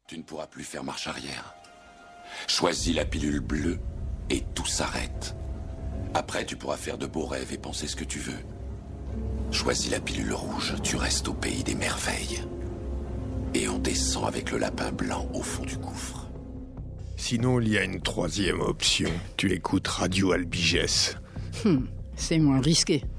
Tu ne pourras plus faire marche arrière. Choisis la pilule bleue et tout s'arrête. Après, tu pourras faire de beaux rêves et penser ce que tu veux. Choisis la pilule rouge, tu restes au pays des merveilles. Et on descend avec le lapin blanc au fond du gouffre. Sinon, il y a une troisième option. Tu écoutes Radio Albigès. C'est moins risqué.